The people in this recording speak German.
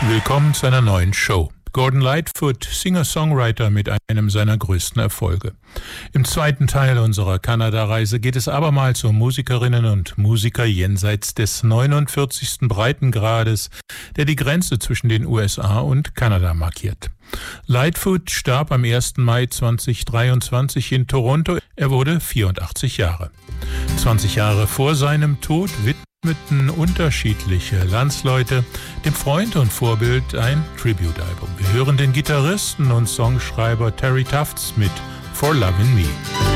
Willkommen zu einer neuen Show. Gordon Lightfoot, Singer-Songwriter mit einem seiner größten Erfolge. Im zweiten Teil unserer Kanada-Reise geht es abermals um Musikerinnen und Musiker jenseits des 49. Breitengrades, der die Grenze zwischen den USA und Kanada markiert. Lightfoot starb am 1. Mai 2023 in Toronto. Er wurde 84 Jahre. 20 Jahre vor seinem Tod widmeten unterschiedliche Landsleute dem Freund und Vorbild ein Tribute-Album. Wir hören den Gitarristen und Songschreiber Terry Tufts mit For Lovin' Me.